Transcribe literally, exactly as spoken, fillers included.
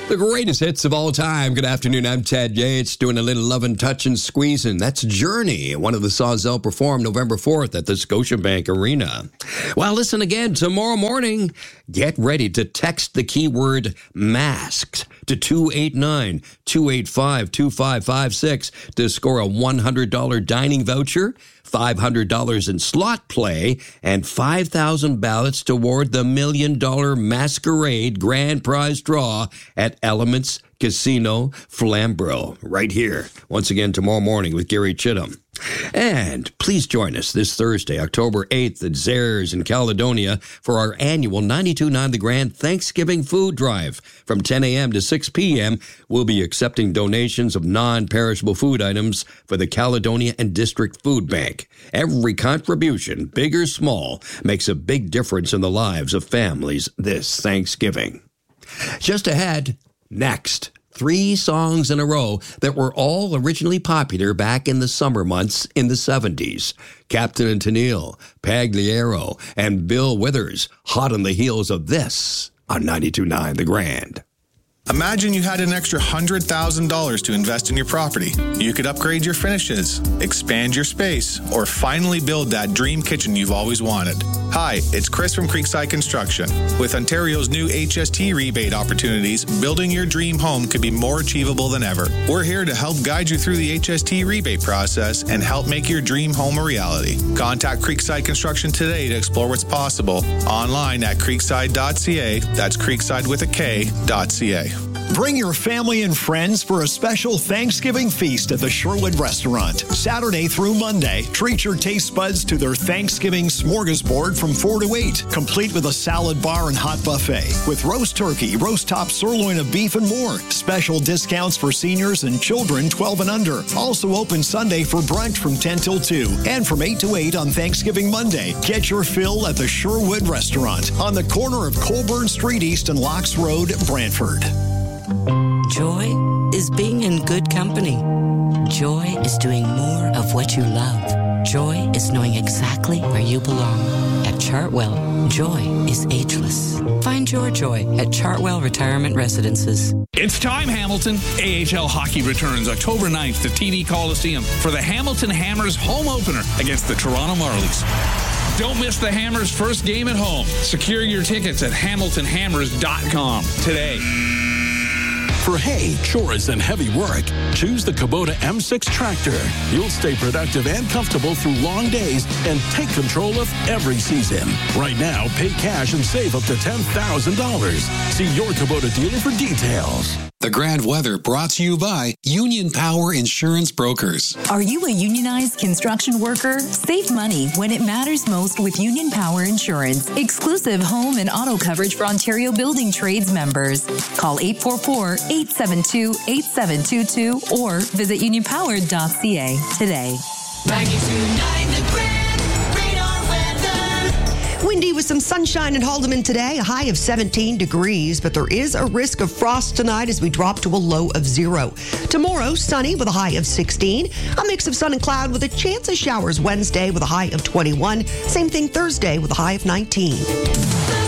The greatest hits of all time. Good afternoon, I'm Ted Yates, doing a little lovin', touchin', squeezin'. That's Journey, one of the songs they'll perform November fourth at the Scotiabank Arena. Well, listen again tomorrow morning. Get ready to text the keyword masked to two eight nine, two eight five, two five five six to score a one hundred dollars dining voucher, five hundred dollars in slot play, and five thousand ballots toward the Million Dollar Masquerade Grand Prize Draw at Elements Casino Flamborough, right here. Once again, tomorrow morning with Gary Chittum. And please join us this Thursday, October eighth at Zares in Caledonia for our annual ninety-two point nine The Grand Thanksgiving Food Drive. From ten a.m. to six p.m., we'll be accepting donations of non-perishable food items for the Caledonia and District Food Bank. Every contribution, big or small, makes a big difference in the lives of families this Thanksgiving. Just ahead, next. Three songs in a row that were all originally popular back in the summer months in the seventies. Captain and Tennille, Pagliaro, and Bill Withers, hot on the heels of this on ninety-two point nine The Grand. Imagine you had an extra one hundred thousand dollars to invest in your property. You could upgrade your finishes, expand your space, or finally build that dream kitchen you've always wanted. Hi, it's Chris from Creekside Construction. With Ontario's new H S T rebate opportunities, building your dream home could be more achievable than ever. We're here to help guide you through the H S T rebate process and help make your dream home a reality. Contact Creekside Construction today to explore what's possible. Online at creekside dot c a. That's creekside with a K, dot .ca. Bring your family and friends for a special Thanksgiving feast at the Sherwood Restaurant. Saturday through Monday, treat your taste buds to their Thanksgiving smorgasbord from four to eight, complete with a salad bar and hot buffet, with roast turkey, roast top sirloin of beef, and more. Special discounts for seniors and children twelve and under. Also open Sunday for brunch from ten till two and from eight to eight on Thanksgiving Monday. Get your fill at the Sherwood Restaurant on the corner of Colburn Street East and Locks Road, Brantford. Joy is being in good company. Joy is doing more of what you love. Joy is knowing exactly where you belong. At Chartwell, joy is ageless. Find your joy at Chartwell Retirement Residences. It's time, Hamilton. A H L hockey returns October ninth to T D Coliseum for the Hamilton Hammers home opener against the Toronto Marlies. Don't miss the Hammers' first game at home. Secure your tickets at hamilton hammers dot com today. For hay, chores, and heavy work, choose the Kubota M six tractor. You'll stay productive and comfortable through long days and take control of every season. Right now, pay cash and save up to ten thousand dollars. See your Kubota dealer for details. The Grand Weather brought to you by Union Power Insurance Brokers. Are you a unionized construction worker? Save money when it matters most with Union Power Insurance. Exclusive home and auto coverage for Ontario Building Trades members. Call eight four four, eight seven two, eight seven two two or visit union power dot c a today. ninety-two point nine The Grand Radar Weather. Windy with some sunshine in Haldeman today, a high of seventeen degrees, but there is a risk of frost tonight as we drop to a low of zero. Tomorrow, sunny with a high of sixteen, a mix of sun and cloud with a chance of showers Wednesday with a high of twenty-one, same thing Thursday with a high of nineteen.